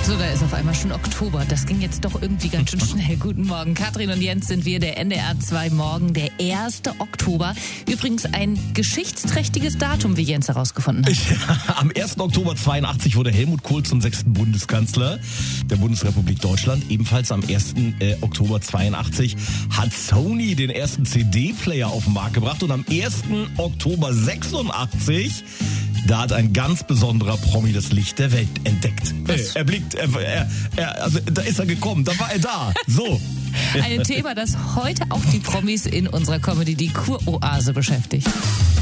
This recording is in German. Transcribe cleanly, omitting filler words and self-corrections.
So, da ist auf einmal schon Oktober. Das ging jetzt doch irgendwie ganz schön schnell. Guten Morgen. Katrin und Jens sind wir, der NDR 2 Morgen, der 1. Oktober. Übrigens ein geschichtsträchtiges Datum, wie Jens herausgefunden hat. Ja, am 1. Oktober 82 wurde Helmut Kohl zum 6. Bundeskanzler der Bundesrepublik Deutschland. Ebenfalls am 1. Oktober 82 hat Sony den ersten CD-Player auf den Markt gebracht. Und am 1. Oktober 86 da hat ein ganz besonderer Promi das Licht der Welt entdeckt. Also da ist er gekommen, da war er da. So. Ein Thema, das heute auch die Promis in unserer Comedy, die Kuroase, beschäftigt.